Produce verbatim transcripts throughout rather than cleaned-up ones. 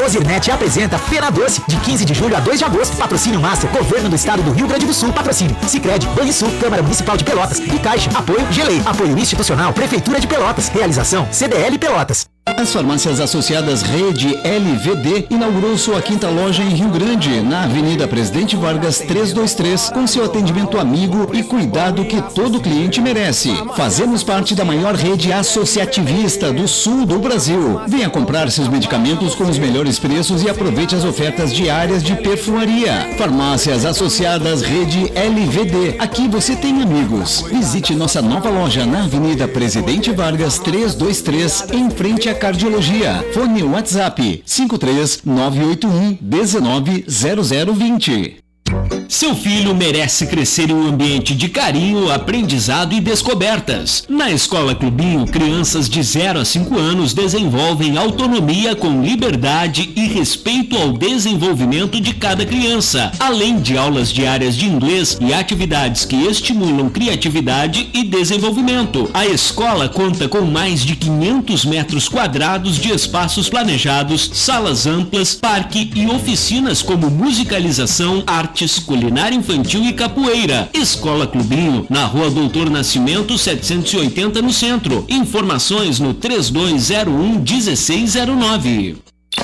Ozirnet apresenta Feira Doce, de quinze de julho a dois de agosto. Patrocínio Master, Governo do Estado do Rio Grande do Sul. Patrocínio Sicredi, Banrisul, Câmara Municipal de Pelotas e Caixa. Apoio Gelei. Apoio institucional, Prefeitura de Pelotas. Realização C D L Pelotas. As farmácias associadas Rede L V D inaugurou sua quinta loja em Rio Grande, na Avenida Presidente Vargas trezentos e vinte e três, com seu atendimento amigo e cuidado que todo cliente merece. Fazemos parte da maior rede associativista do sul do Brasil. Venha comprar seus medicamentos com os melhores preços e aproveite as ofertas diárias de perfumaria. Farmácias associadas Rede L V D. Aqui você tem amigos. Visite nossa nova loja na Avenida Presidente Vargas trezentos e vinte e três, em frente à Cardiologia. Fone WhatsApp cinco três nove oito um um nove zero zero dois zero. Seu filho merece crescer em um ambiente de carinho, aprendizado e descobertas. Na Escola Clubinho, crianças de zero a cinco anos desenvolvem autonomia com liberdade e respeito ao desenvolvimento de cada criança, além de aulas diárias de inglês e atividades que estimulam criatividade e desenvolvimento. A escola conta com mais de quinhentos metros quadrados de espaços planejados, salas amplas, parque e oficinas como musicalização, artes, culinária infantil e capoeira. Escola Clubinho, na Rua Doutor Nascimento setecentos e oitenta, no centro. Informações no três dois zero um um seis zero nove.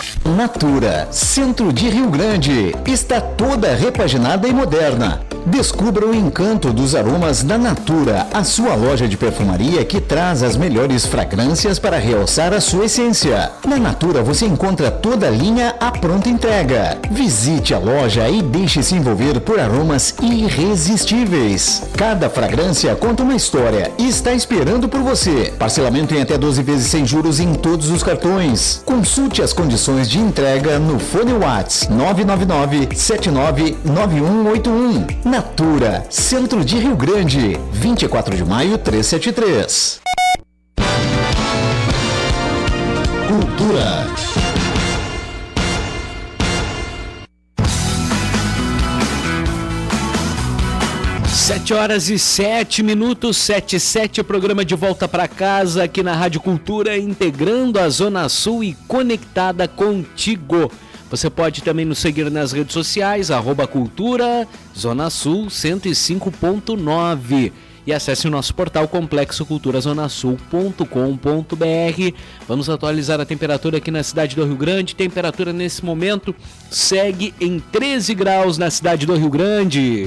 Natura, centro de Rio Grande, está toda repaginada e moderna. Descubra o encanto dos aromas da Natura, a sua loja de perfumaria que traz as melhores fragrâncias para realçar a sua essência. Na Natura você encontra toda a linha à pronta entrega. Visite a loja e deixe-se envolver por aromas irresistíveis. Cada fragrância conta uma história e está esperando por você. Parcelamento em até doze vezes sem juros em todos os cartões. Consulte as condições de entrega no fone WhatsApp nove nove nove sete nove nove um oito um. Natura, centro de Rio Grande, vinte e quatro de maio trezentos e setenta e três. Cultura. Sete horas e sete minutos, sete e sete, programa de volta para casa aqui na Rádio Cultura, integrando a Zona Sul e conectada contigo. Você pode também nos seguir nas redes sociais, arroba Cultura Zona Sul cento e cinco ponto nove. E acesse o nosso portal complexo cultura zona sul ponto com ponto b r. Vamos atualizar a temperatura aqui na cidade do Rio Grande. Temperatura nesse momento segue em treze graus na cidade do Rio Grande.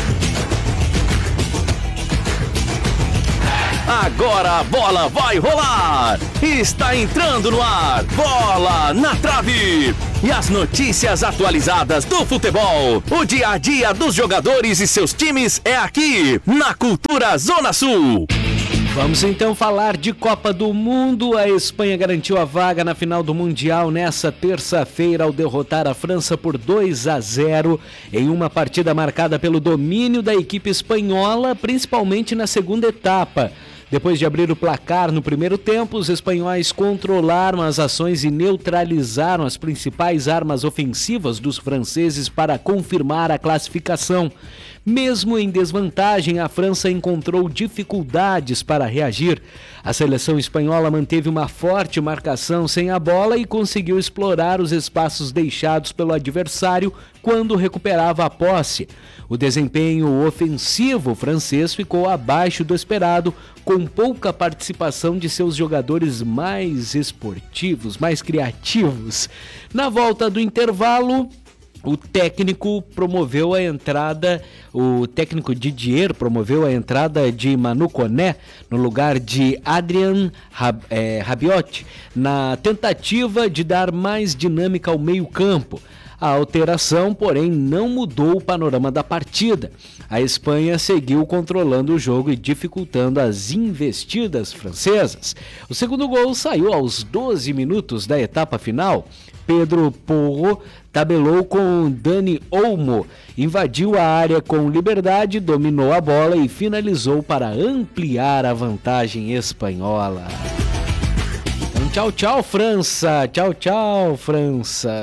Agora a bola vai rolar! Está entrando no ar, Bola na Trave! E as notícias atualizadas do futebol, o dia a dia dos jogadores e seus times é aqui, na Cultura Zona Sul. Vamos então falar de Copa do Mundo. A Espanha garantiu a vaga na final do Mundial nessa terça-feira ao derrotar a França por dois a zero em uma partida marcada pelo domínio da equipe espanhola, principalmente na segunda etapa. Depois de abrir o placar no primeiro tempo, os espanhóis controlaram as ações e neutralizaram as principais armas ofensivas dos franceses para confirmar a classificação. Mesmo em desvantagem, a França encontrou dificuldades para reagir. A seleção espanhola manteve uma forte marcação sem a bola e conseguiu explorar os espaços deixados pelo adversário quando recuperava a posse. O desempenho ofensivo francês ficou abaixo do esperado, com pouca participação de seus jogadores mais esportivos, mais criativos. Na volta do intervalo, o técnico promoveu a entrada, o técnico Didier promoveu a entrada de Manu Koné no lugar de Adrien Rabiot, na tentativa de dar mais dinâmica ao meio-campo. A alteração, porém, não mudou o panorama da partida. A Espanha seguiu controlando o jogo e dificultando as investidas francesas. O segundo gol saiu aos doze minutos da etapa final. Pedro Porro tabelou com Dani Olmo, invadiu a área com liberdade, dominou a bola e finalizou para ampliar a vantagem espanhola. Então, tchau, tchau, França! Tchau, tchau, França!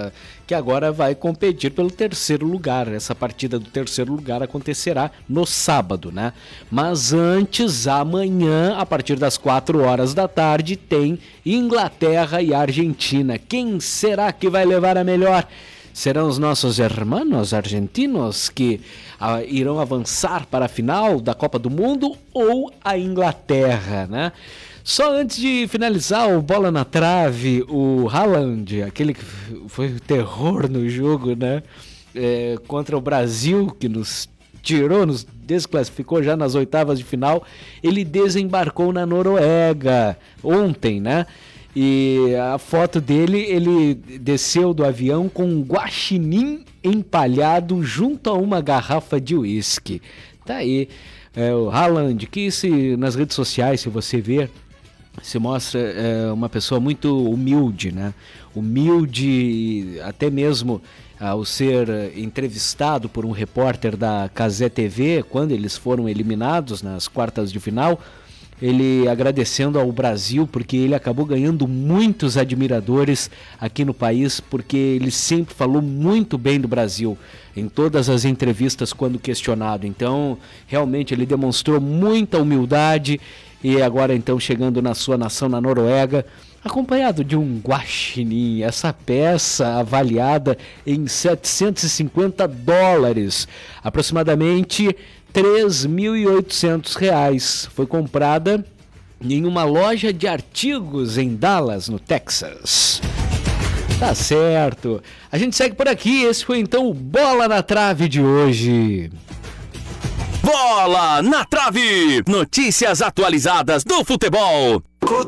que agora vai competir pelo terceiro lugar. Essa partida do terceiro lugar acontecerá no sábado, né? Mas antes, amanhã, a partir das quatro horas da tarde, tem Inglaterra e Argentina. Quem será que vai levar a melhor? Serão os nossos irmãos argentinos que ah, irão avançar para a final da Copa do Mundo ou a Inglaterra, né? Só antes de finalizar o Bola na Trave, o Haaland, aquele que foi o terror no jogo, né? É, contra o Brasil, que nos tirou, nos desclassificou já nas oitavas de final, ele desembarcou na Noruega ontem, né? E a foto dele, ele desceu do avião com um guaxinim empalhado junto a uma garrafa de uísque. Tá aí, é, o Haaland, que se, nas redes sociais, se você ver, se mostra é, uma pessoa muito humilde, né? Humilde, até mesmo ao ser entrevistado por um repórter da Cazé T V, quando eles foram eliminados nas quartas de final, ele agradecendo ao Brasil, porque ele acabou ganhando muitos admiradores aqui no país, porque ele sempre falou muito bem do Brasil em todas as entrevistas quando questionado. Então, realmente, ele demonstrou muita humildade e agora, então, chegando na sua nação, na Noruega, acompanhado de um guaxinim, essa peça avaliada em setecentos e cinquenta dólares, aproximadamente três mil e oitocentos reais. Foi comprada em uma loja de artigos em Dallas, no Texas. Tá certo. A gente segue por aqui. Esse foi então o Bola na Trave de hoje. Bola na Trave! Notícias atualizadas do futebol.